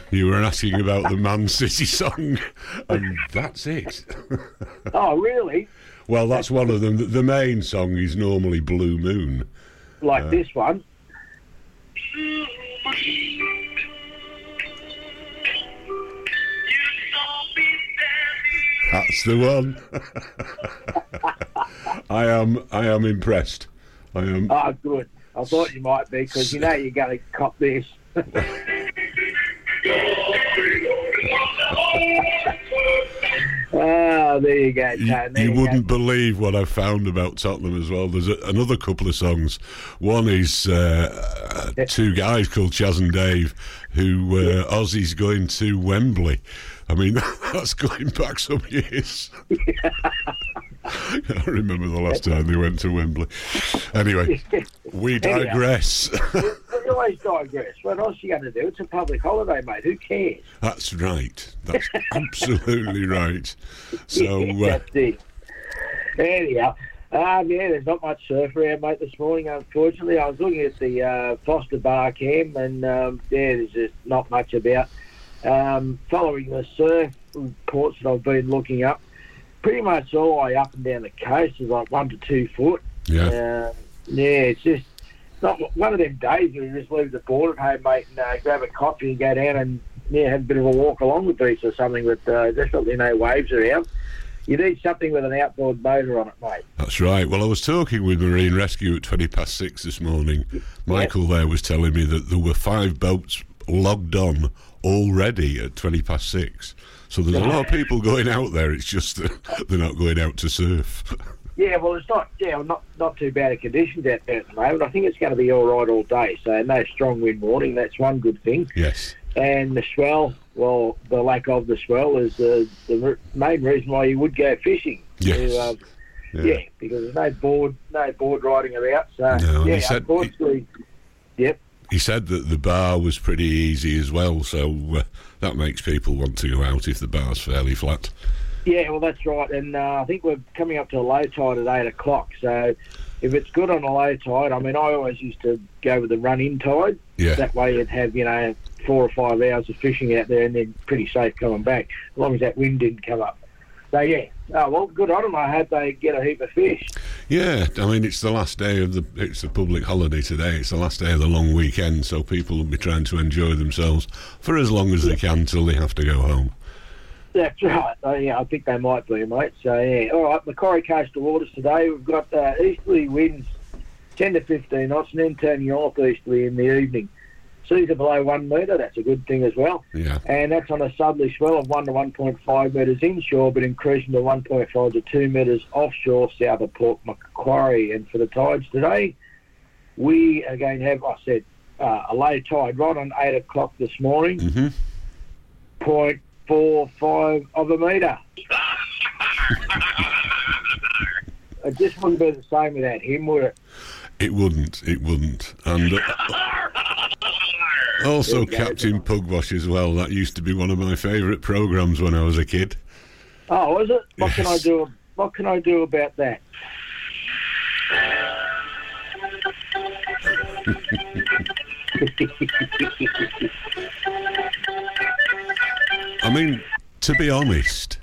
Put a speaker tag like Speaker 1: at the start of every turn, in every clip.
Speaker 1: You were asking about the Man City song, and that's it.
Speaker 2: Oh, really?
Speaker 1: Well, that's one of them. The main song is normally Blue Moon.
Speaker 2: Like this one.
Speaker 1: That's the one. I am impressed. I am.
Speaker 2: Oh, good. I thought you might be, because you know you're going to cop this. Oh, there you go, Tone.
Speaker 1: You wouldn't believe what I've found about Tottenham as well. There's another couple of songs. One is two guys called Chaz and Dave, who Aussie's going to Wembley. I mean, that's going back some years. I remember the last time they went to Wembley. Anyway, we digress.
Speaker 2: We always digress. What else are you going to do? It's a public holiday, mate. Who cares?
Speaker 1: That's right. That's absolutely right. So,
Speaker 2: that's it. Anyhow, there's not much surf around, mate, this morning, unfortunately. I was looking at the Foster Bar Cam, and there's just not much about. Following the surf reports that I've been looking up, pretty much all the way up and down the coast is like 1 to 2 foot.
Speaker 1: Yeah.
Speaker 2: It's just not one of them days where you just leave the board at home, mate, and grab a coffee and go down and have a bit of a walk along the beach or something with definitely no waves around. You need something with an outboard motor on it, mate.
Speaker 1: That's right. Well, I was talking with Marine Rescue at 6:20 this morning. Michael there was telling me that there were 5 boats logged on already at 6:20. So there's a lot of people going out there. It's just that they're not going out to surf.
Speaker 2: Yeah, well, it's not too bad a conditions out there at the moment. I think it's going to be all right all day. So no strong wind warning. That's one good thing.
Speaker 1: Yes.
Speaker 2: And the swell, well, the lack of the swell is the main reason why you would go fishing.
Speaker 1: Yes.
Speaker 2: Yeah, because there's no board riding about. So
Speaker 1: no,
Speaker 2: unfortunately, yep.
Speaker 1: He said that the bar was pretty easy as well, so that makes people want to go out if the bar's fairly flat.
Speaker 2: Yeah, well, that's right. And I think we're coming up to a low tide at 8 o'clock. So if it's good on a low tide, I mean, I always used to go with the run-in tide.
Speaker 1: Yeah.
Speaker 2: That way you'd have, 4 or 5 hours of fishing out there and then pretty safe coming back, as long as that wind didn't come up. So, yeah. Oh, well, good on them. I hope they get a heap of fish.
Speaker 1: Yeah, I mean, it's the last day of it's a public holiday today. It's the last day of the long weekend, so people will be trying to enjoy themselves for as long as they can till they have to go home.
Speaker 2: That's right. I think they might be, mate. So, yeah. All right, Macquarie coastal waters today. We've got easterly winds 10 to 15 knots and then turning northeasterly in the evening. Seas are below 1 metre. That's a good thing as well.
Speaker 1: Yeah.
Speaker 2: And that's on a southerly swell of 1 to 1.5 metres inshore, but increasing to 1.5 to 2 metres offshore south of Port Macquarie. And for the tides today, we are going to have, a low tide right on 8 o'clock this morning.
Speaker 1: Mm-hmm.
Speaker 2: 0.45 of a metre. It just wouldn't be the same without him, would it?
Speaker 1: It wouldn't. And also Captain Pugwash as well. That used to be one of my favourite programmes when I was a kid.
Speaker 2: Oh, was it? What
Speaker 1: Yes.
Speaker 2: can I do about that?
Speaker 1: I mean, to be honest,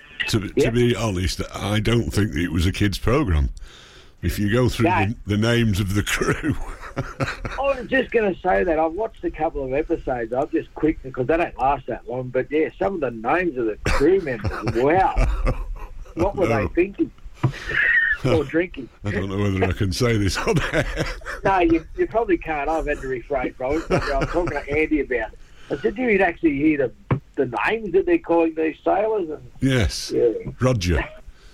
Speaker 1: I don't think that it was a kids' programme. If you go through the names of the crew.
Speaker 2: I was just going to say that. I've watched a couple of episodes. I've just quickly, because they don't last that long, but yeah, some of the names of the crew members, wow. What were they thinking? Or drinking?
Speaker 1: I don't know whether I can say this on air.
Speaker 2: No, you probably can't. I've had to refrain from it. I was talking to Andy about it. I said, do you actually hear the names that they're calling these sailors? And,
Speaker 1: yes.
Speaker 2: Yeah.
Speaker 1: Roger.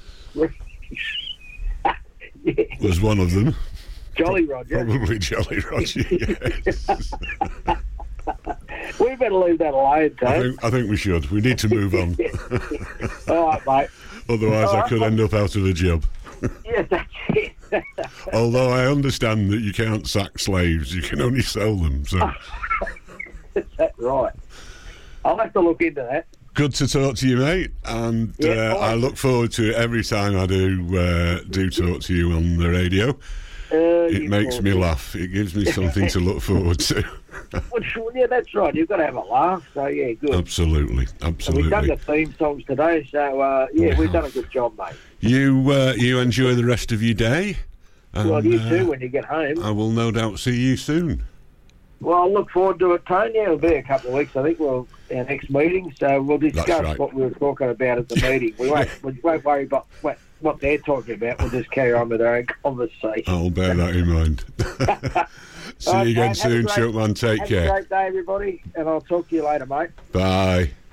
Speaker 2: Yeah.
Speaker 1: Was one of them.
Speaker 2: Jolly Roger.
Speaker 1: Probably Jolly Roger, yes.
Speaker 2: We better leave that alone, Tone.
Speaker 1: I think we should. We need to move on.
Speaker 2: All right, mate.
Speaker 1: Otherwise, I could end up out of a job.
Speaker 2: Yes, that's it.
Speaker 1: Although I understand that you can't sack slaves, you can only sell them. So
Speaker 2: Is that right? I'll have to look into that.
Speaker 1: good to talk to you, mate. And I look forward to it every time I do talk to you on the radio. It makes me laugh. It gives me something to look forward to.
Speaker 2: Well, yeah, that's right. You've got to have a laugh. So, yeah, good.
Speaker 1: Absolutely.
Speaker 2: And we've done the theme songs today, so, we've done a good job, mate.
Speaker 1: You enjoy the rest of your day. And,
Speaker 2: well, you too when you get home.
Speaker 1: I will no doubt see you soon.
Speaker 2: Well, I look forward to it, Tony. It'll be a couple of weeks. I think our next meeting, so we'll discuss what we were talking about at the meeting. We won't worry about what they're talking about. We'll just carry on with our own conversation.
Speaker 1: I'll bear that in mind. See you again soon, Chuckman. Take care.
Speaker 2: Have a great day, everybody, and I'll talk to you later, mate.
Speaker 1: Bye.